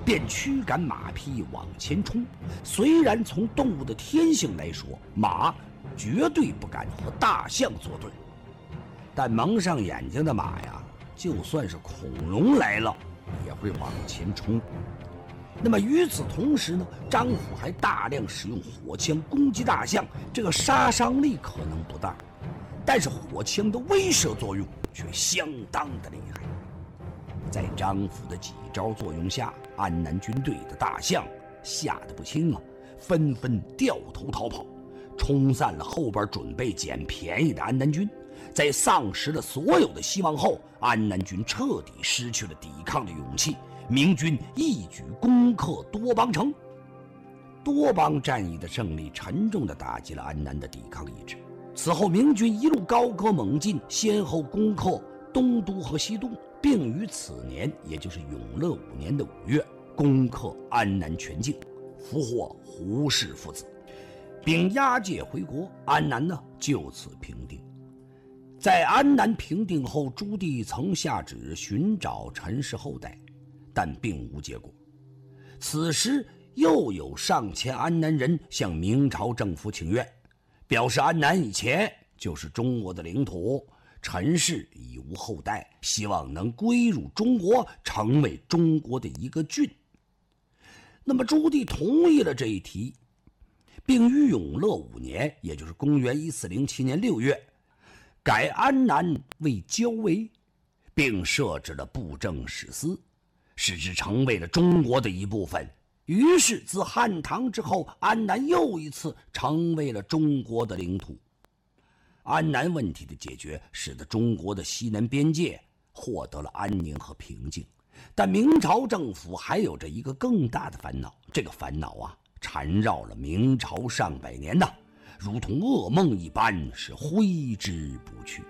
便驱赶马匹往前冲。虽然从动物的天性来说，马绝对不敢和大象作对，但蒙上眼睛的马呀，就算是恐龙来了也会往前冲。那么与此同时呢，张辅还大量使用火枪攻击大象，这个杀伤力可能不大，但是火枪的威慑作用却相当的厉害。在张辅的几招作用下，安南军队的大象吓得不轻啊，纷纷掉头逃跑，冲散了后边准备捡便宜的安南军。在丧失了所有的希望后，安南军彻底失去了抵抗的勇气，明军一举攻克多邦城。多邦战役的胜利沉重地打击了安南的抵抗意志。此后明军一路高歌猛进，先后攻克东都和西都，并于此年，也就是永乐5年的5月，攻克安南全境，俘获胡氏父子，并押解回国。安南呢就此平定。在安南平定后，朱棣曾下旨寻找陈氏后代，但并无结果。此时又有上千安南人向明朝政府请愿，表示安南以前就是中国的领土，陈氏已无后代，希望能归入中国，成为中国的一个郡。那么朱棣同意了这一提，并于永乐5年，也就是公元1407年6月，改安南为交围，并设置了布政使司，使之成为了中国的一部分。于是自汉唐之后，安南又一次成为了中国的领土。安南问题的解决，使得中国的西南边界获得了安宁和平静。但明朝政府还有着一个更大的烦恼，这个烦恼啊，缠绕了明朝上百年呐，如同噩梦一般，是挥之不去。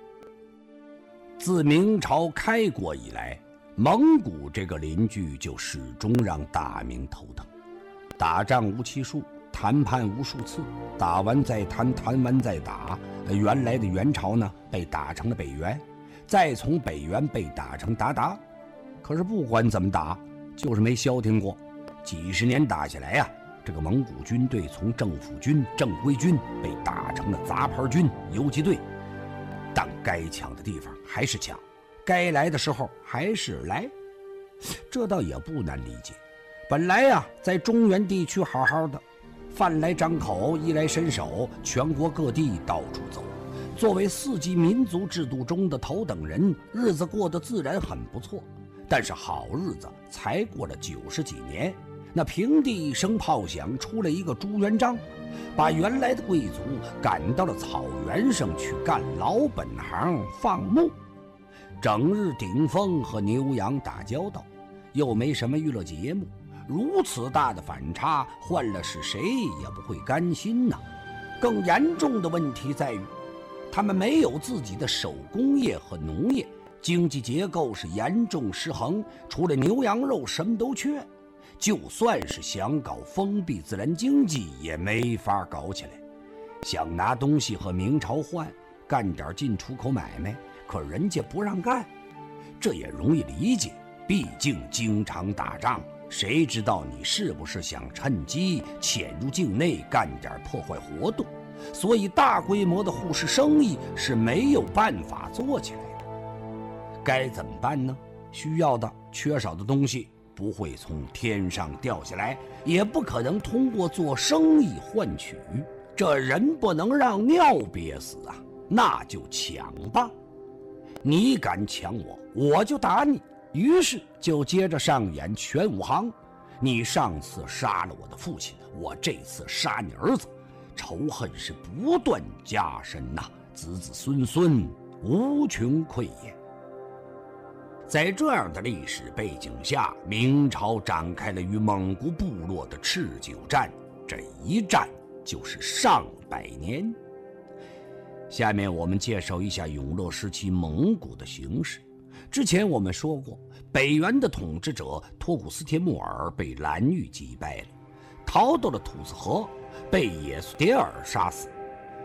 自明朝开国以来，蒙古这个邻居就始终让大明头疼。打仗无期数，谈判无数次，打完再谈，谈完再打。原来的元朝呢，被打成了北元，再从北元被打成鞑靼。可是不管怎么打，就是没消停过。几十年打下来呀，这个蒙古军队从政府军、正规军被打成了杂牌军、游击队，但该抢的地方还是抢，该来的时候还是来，这倒也不难理解。本来呀，在中原地区好好的，饭来张口，衣来伸手，全国各地到处走。作为4级民族制度中的头等人，日子过得自然很不错。但是好日子才过了90几年，那平地一声炮响，出来一个朱元璋，把原来的贵族赶到了草原上去干老本行放牧，整日顶风和牛羊打交道，又没什么娱乐节目。如此大的反差，换了是谁也不会甘心呐。更严重的问题在于，他们没有自己的手工业和农业，经济结构是严重失衡，除了牛羊肉什么都缺。就算是想搞封闭自然经济，也没法搞起来。想拿东西和明朝换，干点进出口买卖，可人家不让干。这也容易理解，毕竟经常打仗，谁知道你是不是想趁机潜入境内干点破坏活动？所以大规模的护市生意是没有办法做起来的。该怎么办呢？需要的、缺少的东西不会从天上掉下来，也不可能通过做生意换取。这人不能让尿憋死啊，那就抢吧！你敢抢我，我就打你。于是就接着上演全武行。你上次杀了我的父亲，我这次杀你儿子，仇恨是不断加深呐，子子孙孙无穷匮也。在这样的历史背景下，明朝展开了与蒙古部落的持久战，这一战就是上百年。下面我们介绍一下永乐时期蒙古的形势。之前我们说过，北元的统治者托古斯帖木儿被蓝玉击败了，逃到了土司河，被也速迭尔杀死。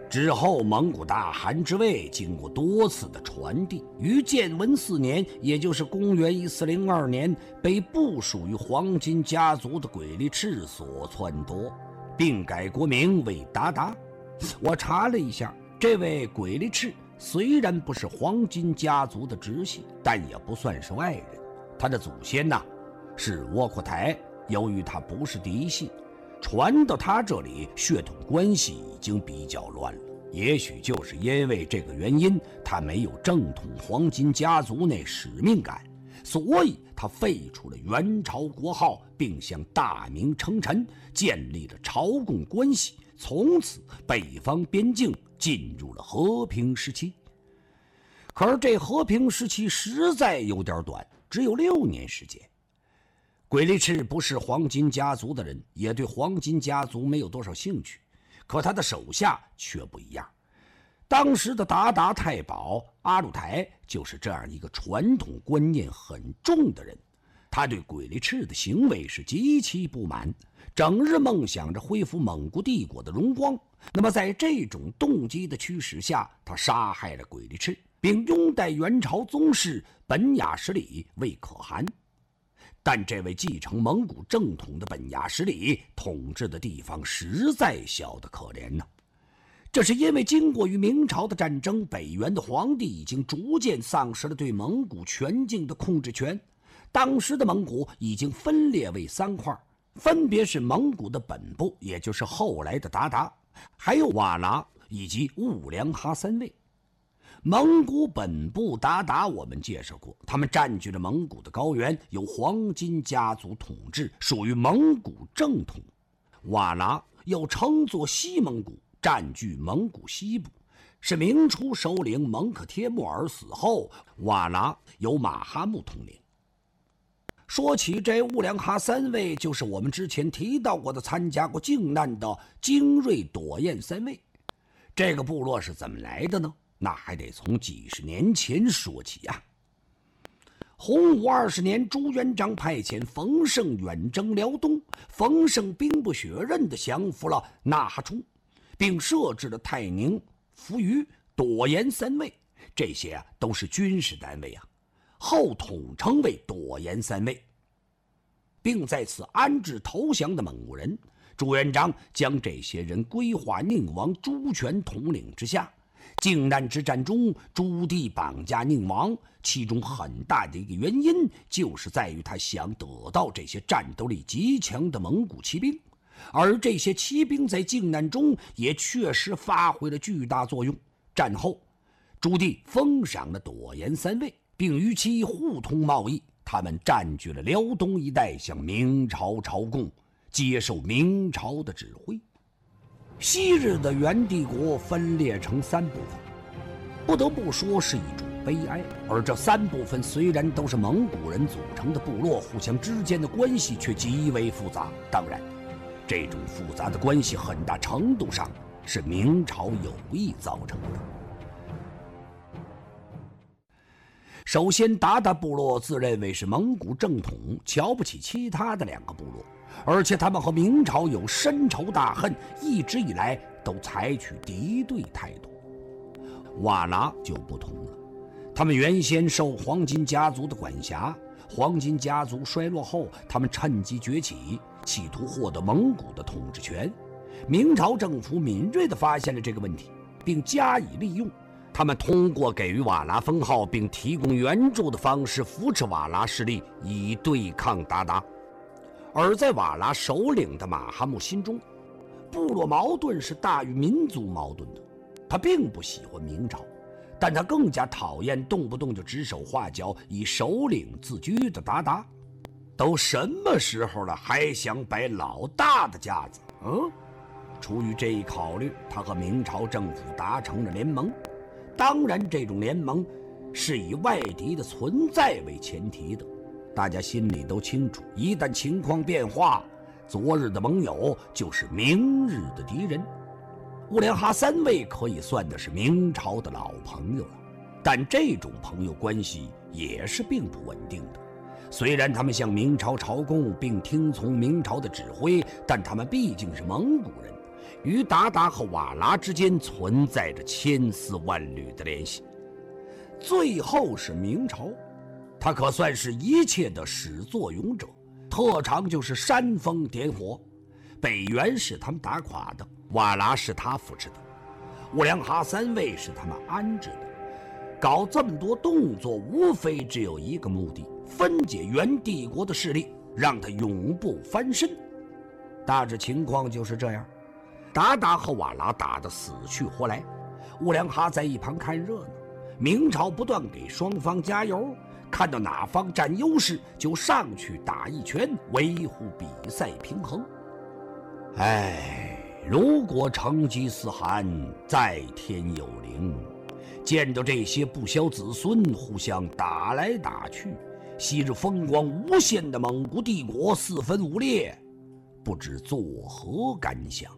之后，蒙古大汗之位经过多次的传递，于建文4年，也就是公元1402年，被不属于黄金家族的鬼力赤所篡夺，并改国名为鞑靼。我查了一下，这位鬼力赤虽然不是黄金家族的直系，但也不算是外人。他的祖先呢是窝阔台，由于他不是嫡系，传到他这里，血统关系已经比较乱了。也许就是因为这个原因，他没有正统黄金家族那使命感，所以他废除了元朝国号，并向大明称臣，建立了朝贡关系。从此，北方边境进入了和平时期。可是这和平时期实在有点短，只有6年时间。鬼力赤不是黄金家族的人，也对黄金家族没有多少兴趣，可他的手下却不一样。当时的鞑靼太保阿鲁台就是这样一个传统观念很重的人，他对鬼力赤的行为是极其不满，整日梦想着恢复蒙古帝国的荣光。那么在这种动机的驱使下，他杀害了鬼力赤，并拥戴元朝宗室本雅什里为可汗。但这位继承蒙古正统的本雅什里统治的地方实在小得可怜呢。这是因为经过与明朝的战争，北元的皇帝已经逐渐丧失了对蒙古全境的控制权。当时的蒙古已经分裂为3块，分别是蒙古的本部，也就是后来的鞑靼，还有瓦剌以及兀良哈3卫。蒙古本部鞑靼我们介绍过，他们占据了蒙古的高原，由黄金家族统治，属于蒙古正统。瓦剌又称作西蒙古，占据蒙古西部，是明初首领蒙克帖木儿死后，瓦剌由马哈木统领。说起这兀良哈3卫，就是我们之前提到过的参加过靖难的精锐朵彦3卫。这个部落是怎么来的呢？那还得从几十年前说起呀。洪武20年，朱元璋派遣冯胜远征辽东，冯胜兵不血刃地降服了纳哈冲，并设置了泰宁、扶余、朵颜3卫，这些都是军事单位后统称为朵颜3卫，并在此安置投降的蒙古人。朱元璋将这些人归化宁王朱权统领之下。靖难之战中，朱棣绑架宁王，其中很大的一个原因就是在于他想得到这些战斗力极强的蒙古骑兵，而这些骑兵在靖难中也确实发挥了巨大作用。战后，朱棣封赏了朵颜3卫，并与其互通贸易，他们占据了辽东一带，向明朝朝贡，接受明朝的指挥。昔日的元帝国分裂成3部分，不得不说是一种悲哀。而这3部分虽然都是蒙古人组成的部落，互相之间的关系却极为复杂。当然，这种复杂的关系很大程度上是明朝有意造成的。首先，鞑靼部落自认为是蒙古正统，瞧不起其他的2个部落。而且他们和明朝有深仇大恨，一直以来都采取敌对态度。瓦剌就不同了，他们原先受黄金家族的管辖，黄金家族衰落后，他们趁机崛起，企图获得蒙古的统治权。明朝政府敏锐地发现了这个问题，并加以利用。他们通过给予瓦剌封号并提供援助的方式扶持瓦剌势力，以对抗鞑靼。而在瓦剌首领的马哈木心中，部落矛盾是大于民族矛盾的。他并不喜欢明朝，但他更加讨厌动不动就指手画脚、以首领自居的鞑靼。都什么时候了，还想摆老大的架子？出于这一考虑，他和明朝政府达成了联盟。当然，这种联盟是以外敌的存在为前提的。大家心里都清楚，一旦情况变化，昨日的盟友就是明日的敌人。兀良哈3卫可以算的是明朝的老朋友了，但这种朋友关系也是并不稳定的。虽然他们向明朝朝贡并听从明朝的指挥，但他们毕竟是蒙古人， 与鞑靼和瓦剌之间存在着千丝万缕的联系。最后是明朝，它可算是一切的始作俑者，特长就是煽风点火。北元是他们打垮的，瓦剌是他扶持的，兀良哈三位是他们安置的。搞这么多动作，无非只有一个目的：分解元帝国的势力，让他永不翻身。大致情况就是这样。鞑靼和瓦剌打得死去活来，兀良哈在一旁看热闹。明朝不断给双方加油，看到哪方占优势，就上去打一拳，维护比赛平衡。如果成吉思汗在天有灵，见到这些不肖子孙互相打来打去，昔日风光无限的蒙古帝国四分五裂，不知作何感想。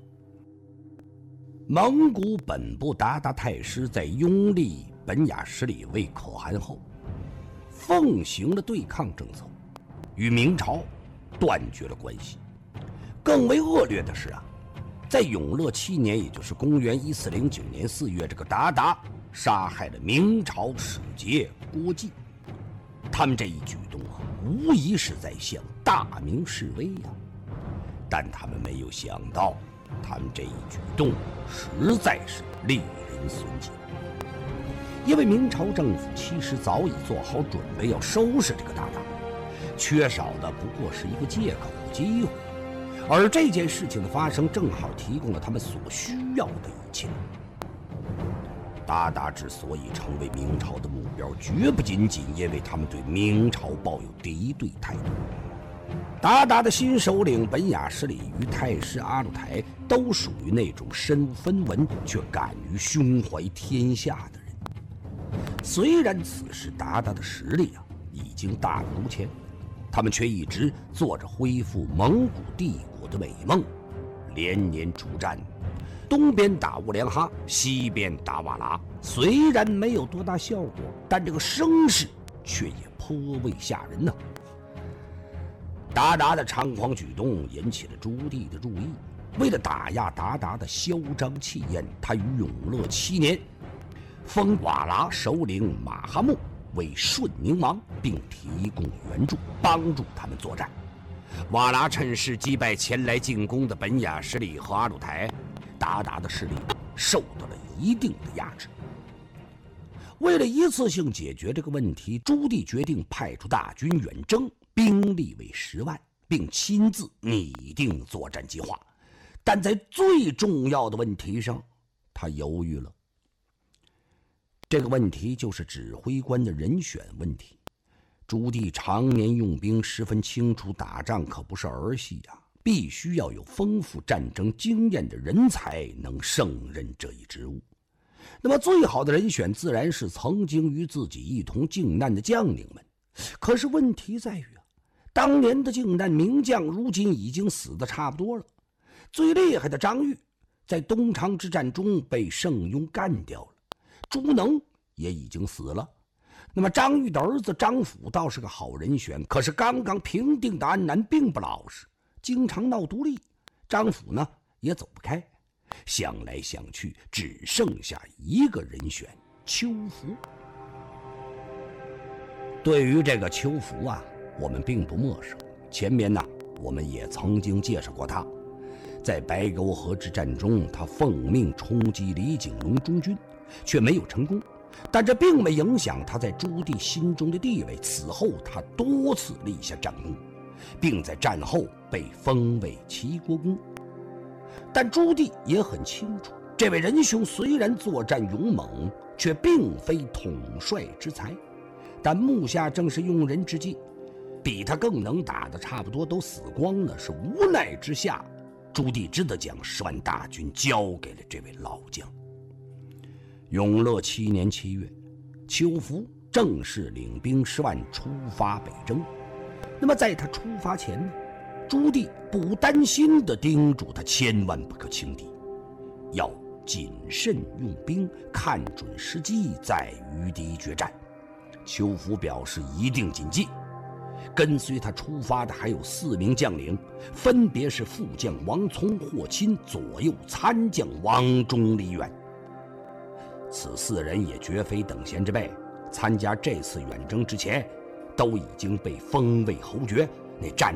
蒙古本部鞑靼太师在拥立本雅失里为可汗后，奉行了对抗政策，与明朝断绝了关系。更为恶劣的是在永乐7年，也就是公元1409年4月，这个鞑靼杀害了明朝使节郭季。他们这一举动无疑是在向大明示威但他们没有想到，他们这一举动实在是令人损己。因为明朝政府其实早已做好准备要收拾这个鞑靼，缺少的不过是一个借口机会。而这件事情的发生，正好提供了他们所需要的一切。鞑靼之所以成为明朝的目标，绝不仅仅因为他们对明朝抱有敌对态度。鞑靼的新首领本雅失里与太师阿鲁台都属于那种身无分文却敢于胸怀天下的人。虽然此时鞑靼的实力已经大不如前，他们却一直做着恢复蒙古帝国的美梦，连年出战，东边打兀良哈，西边打瓦剌。虽然没有多大效果，但这个声势却也颇为吓人鞑靼的猖狂举动引起了朱棣的注意。为了打压鞑靼的嚣张气焰，他于永乐7年封瓦剌首领马哈木为顺宁王，并提供援助，帮助他们作战。瓦剌趁势击败前来进攻的本雅失里和阿鲁台，鞑靼的势力受到了一定的压制。为了一次性解决这个问题，朱棣决定派出大军远征，兵力为10万，并亲自拟定作战计划。但在最重要的问题上，他犹豫了。这个问题就是指挥官的人选问题。朱棣常年用兵，十分清楚打仗可不是儿戏必须要有丰富战争经验的人才能胜任这一职务。那么最好的人选自然是曾经与自己一同靖难的将领们。可是问题在于当年的靖难名将如今已经死得差不多了。最厉害的张玉在东昌之战中被盛庸干掉了，朱能也已经死了。那么张玉的儿子张辅倒是个好人选，可是刚刚平定的安南并不老实，经常闹独立，张辅呢也走不开。想来想去，只剩下一个人选，邱福。对于这个邱福我们并不陌生，前面我们也曾经介绍过他。在白沟河之战中，他奉命冲击李景隆中军，却没有成功，但这并没影响他在朱棣心中的地位。此后他多次立下战功，并在战后被封为齐国公。但朱棣也很清楚，这位仁兄虽然作战勇猛，却并非统帅之才。但目下正是用人之际，比他更能打的差不多都死光了，是无奈之下，朱棣只得将10万大军交给了这位老将。永乐7年7月，邱福正式领兵10万出发北征。那么在他出发前呢，朱棣不担心地叮嘱他千万不可轻敌，要谨慎用兵，看准时机，再与敌决战。邱福表示一定谨记。 跟随他出发的还有4名将领，分别是副将王聪、霍钦，左右参将王忠、李远。此4人也绝非等闲之辈，参加这次远征之前，都已经被封为侯爵，那战